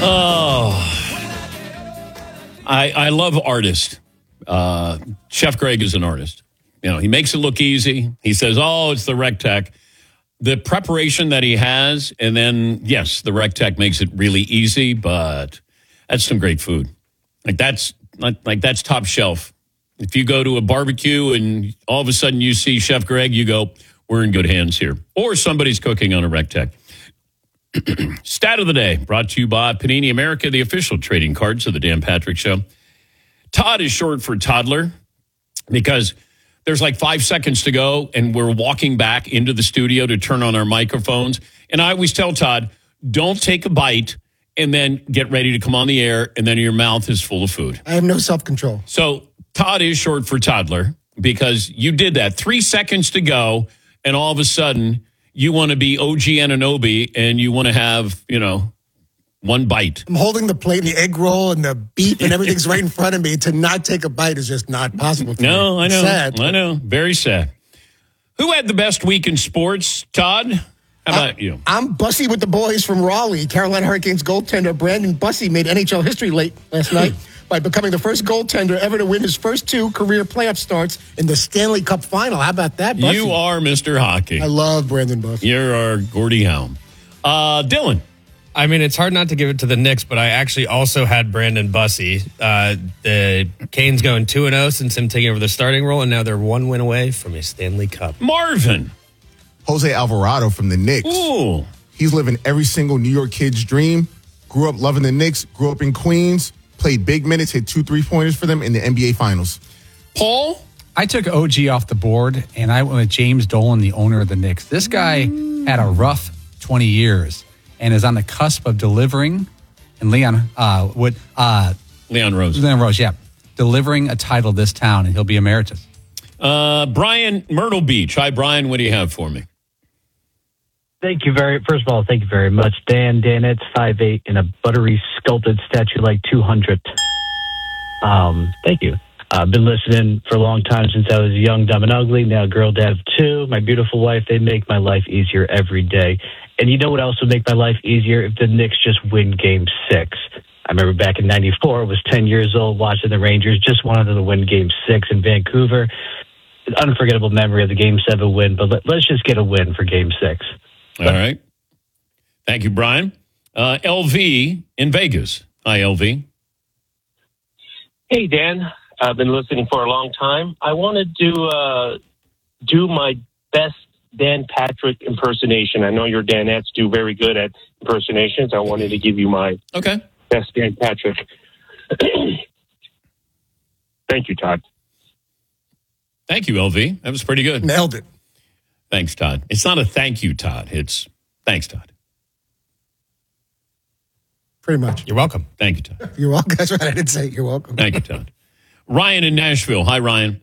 Oh, I love artists. Chef Greg is an artist. You know, he makes it look easy. He says, "Oh, it's the RecTech." The preparation that he has, and then yes, the RecTech makes it really easy. But that's some great food. That's top shelf. If you go to a barbecue and all of a sudden you see Chef Greg, you go, "We're in good hands here." Or somebody's cooking on a RecTech. Stat of the day brought to you by Panini America, the official trading cards of the Dan Patrick Show. Todd is short for toddler because there's like 5 seconds to go and we're walking back into the studio to turn on our microphones. And I always tell Todd, don't take a bite and then get ready to come on the air and then your mouth is full of food. I have no self-control. So Todd is short for toddler because you did that. 3 seconds to go and all of a sudden you want to be OG Anunoby and you want to have, one bite. I'm holding the plate and the egg roll and the beef and everything's right in front of me. To not take a bite is just not possible for me. No, I know. Sad. I know. Very sad. Who had the best week in sports, Todd? How about you? I'm Bussy with the boys from Raleigh. Carolina Hurricanes goaltender Brandon Bussy made NHL history late last night by becoming the first goaltender ever to win his first 2 career playoff starts in the Stanley Cup final. How about that, Bussy? You are Mr. Hockey. I love Brandon Bussy. You're our Gordie Howe. Dylan. I mean, it's hard not to give it to the Knicks, but I actually also had Brandon Bussy. The Canes going 2-0 since him taking over the starting role, and now they're 1 win away from a Stanley Cup. Marvin. Jose Alvarado from the Knicks. Ooh. He's living every single New York kid's dream. Grew up loving the Knicks, grew up in Queens, played big minutes, hit 2 3-pointers for them in the NBA Finals. Paul? I took OG off the board, and I went with James Dolan, the owner of the Knicks. This guy had a rough 20 years and is on the cusp of delivering, and Leon Rose, delivering a title this town, and he'll be emeritus. Brian, Myrtle Beach. Hi, Brian. What do you have for me? First of all, thank you very much, Dan. Dan, it's 5'8" in a buttery sculpted statue like 200. Thank you. I've been listening for a long time since I was young, dumb, and ugly. Now, girl, dad of 2. My beautiful wife. They make my life easier every day. And you know what else would make my life easier? If the Knicks just win Game 6. I remember back in '94, I was 10 years old watching the Rangers. Just wanted them to win Game 6 in Vancouver. An unforgettable memory of the Game 7 win. But let's just get a win for Game 6. All right. Thank you, Brian. LV in Vegas. Hi, LV. Hey, Dan. I've been listening for a long time. I wanted to do my best Dan Patrick impersonation. I know your Danettes do very good at impersonations. I wanted to give you my best Dan Patrick. Thank you, Todd. Thank you, LV. That was pretty good. Nailed it. Thanks, Todd. It's not a thank you, Todd. It's thanks, Todd. Pretty much. You're welcome. Thank you, Todd. You're welcome. That's right. I didn't say it. You're welcome. Thank you, Todd. Ryan in Nashville. Hi, Ryan.